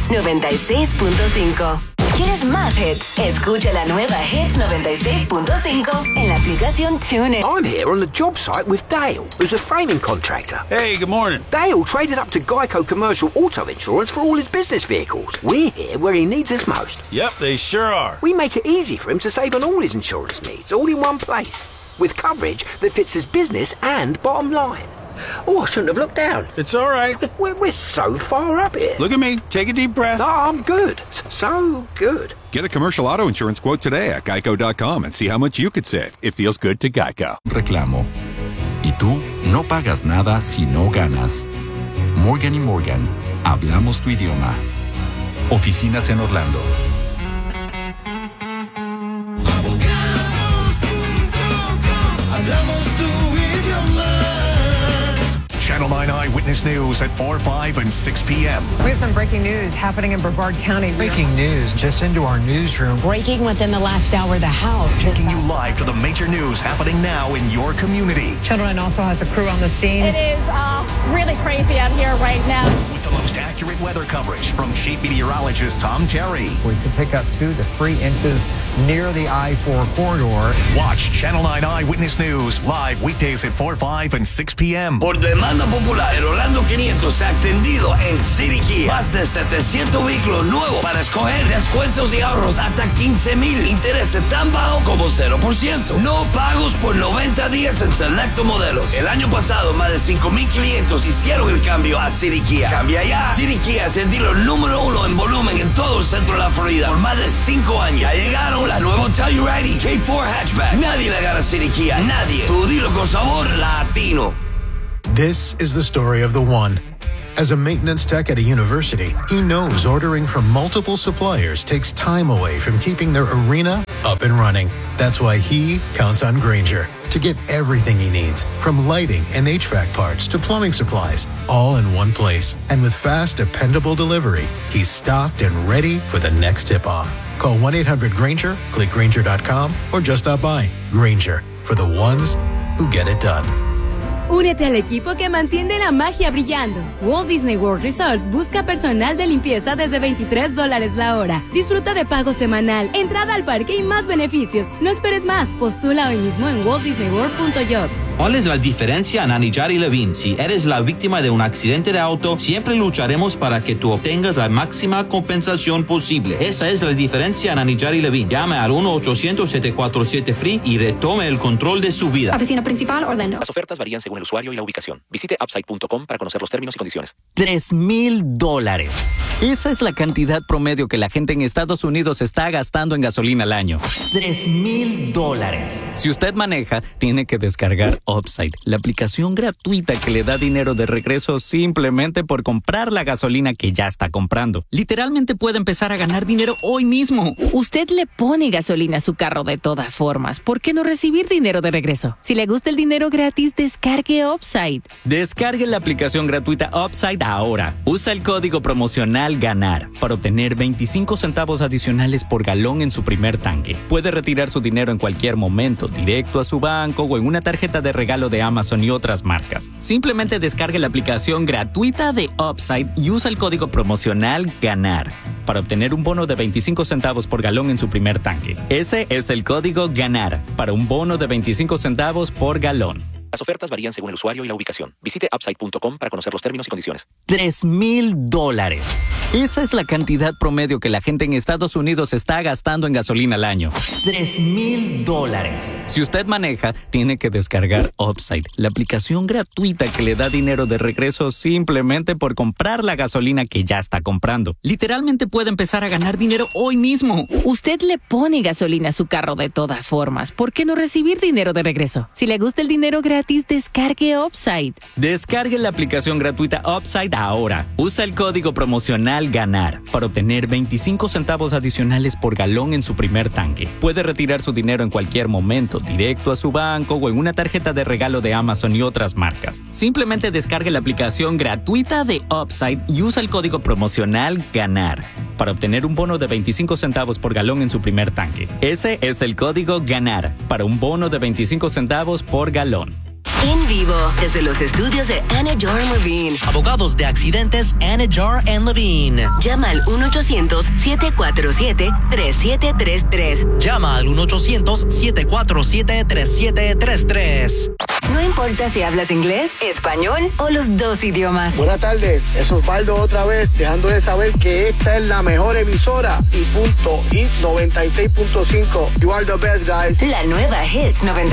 Hits 96.5. ¿Quieres más hits? Escucha la nueva Hits 96.5 en la aplicación TuneIn. I'm here on the job site with Dale, who's a framing contractor. Hey, good morning. Dale traded up to Geico Commercial Auto Insurance for all his business vehicles. We're here where he needs us most. Yep, they sure are. We make it easy for him to save on all his insurance needs, all in one place, with coverage that fits his business and bottom line. Oh, I shouldn't have looked down. It's all right. We're so far up here. Look at me. Take a deep breath. No, I'm good. So good. Get a commercial auto insurance quote today at geico.com and see how much you could save. It feels good to Geico. Reclamo. Y tú no pagas nada si no ganas. Morgan & Morgan. Hablamos tu idioma. Oficinas en Orlando. Channel 9 Eyewitness News at 4, 5, and 6 p.m. We have some breaking news happening in Brevard County. Breaking news just into our newsroom. Breaking within the last hour, the House. Taking you live to the major news happening now in your community. Channel 9 also has a crew on the scene. It is really crazy out here right now. With the most accurate weather coverage from Chief Meteorologist Tom Terry. We could pick up 2 to 3 inches near the I-4 corridor. Watch Channel 9 Eyewitness News live weekdays at 4, 5, and 6 p.m. Por demanda popular, el Orlando 500 se ha extendido en City Kia. Más de 700 vehículos nuevos para escoger, descuentos y ahorros hasta 15,000. Intereses tan bajo como 0%. No pagos por 90 días en selecto modelos. El año pasado, más de 5,000 clientes hicieron el cambio a City Kia. Cambia ya. City Kia es el dealer número 1 en volumen en todo el centro de la Florida por más de 5 años. Ya llegaron la nueva Telluride K4 Hatchback. Nadie le gana a City Kia. Nadie. Tu dealer con sabor latino. This is the story of the one. As a maintenance tech at a university, he knows ordering from multiple suppliers takes time away from keeping their arena up and running. That's why he counts on Grainger to get everything he needs, from lighting and HVAC parts to plumbing supplies, all in one place. And with fast, dependable delivery, he's stocked and ready for the next tip-off. Call 1-800-GRAINGER, click Grainger.com, or just stop by. Grainger, for the ones who get it done. Únete al equipo que mantiene la magia brillando. Walt Disney World Resort busca personal de limpieza desde $23 la hora. Disfruta de pago semanal, entrada al parque y más beneficios. No esperes más. Postula hoy mismo en waltdisneyworld.jobs. ¿Cuál es la diferencia en Anijar y Levine? Si eres la víctima de un accidente de auto, siempre lucharemos para que tú obtengas la máxima compensación posible. Esa es la diferencia en Anijar y Levine. Llame al 1-800-747-FREE y retome el control de su vida. Oficina principal, Orlando. Las ofertas varían según el usuario y la ubicación. Visite upside.com para conocer los términos y condiciones. $3,000. Esa es la cantidad promedio que la gente en Estados Unidos está gastando en gasolina al año. $3,000. Si usted maneja, tiene que descargar Upside, la aplicación gratuita que le da dinero de regreso simplemente por comprar la gasolina que ya está comprando. Literalmente puede empezar a ganar dinero hoy mismo. Usted le pone gasolina a su carro de todas formas. ¿Por qué no recibir dinero de regreso? Si le gusta el dinero gratis, descargue Upside. Descargue la aplicación gratuita Upside ahora. Usa el código promocional GANAR para obtener 25 centavos adicionales por galón en su primer tanque. Puede retirar su dinero en cualquier momento, directo a su banco o en una tarjeta de regalo de Amazon y otras marcas. Simplemente descargue la aplicación gratuita de Upside y usa el código promocional GANAR para obtener un bono de 25 centavos por galón en su primer tanque. Ese es el código GANAR para un bono de 25 centavos por galón. Las ofertas varían según el usuario y la ubicación. Visite upside.com para conocer los términos y condiciones. $3,000. Esa es la cantidad promedio que la gente en Estados Unidos está gastando en gasolina al año. $3,000. Si usted maneja, tiene que descargar Upside, la aplicación gratuita que le da dinero de regreso simplemente por comprar la gasolina que ya está comprando. Literalmente puede empezar a ganar dinero hoy mismo. Usted le pone gasolina a su carro de todas formas. ¿Por qué no recibir dinero de regreso? Si le gusta el dinero gratis, descargue Upside. Descargue la aplicación gratuita Upside ahora. Usa el código promocional GANAR para obtener 25 centavos adicionales por galón en su primer tanque. Puede retirar su dinero en cualquier momento, directo a su banco o en una tarjeta de regalo de Amazon y otras marcas. Simplemente descargue la aplicación gratuita de Upside y usa el código promocional GANAR para obtener un bono de 25 centavos por galón en su primer tanque. Ese es el código GANAR para un bono de 25 centavos por galón. En vivo, desde los estudios de Anajar Levine. Abogados de accidentes Anajar Levine. Llama al 1-800-747-3733. Llama al 1-800-747-3733. No importa si hablas inglés, español o los dos idiomas. Buenas tardes, es Osvaldo otra vez, dejándoles saber que esta es la mejor emisora y punto. Hit 96.5. You are the best, guys. La nueva Hits 96.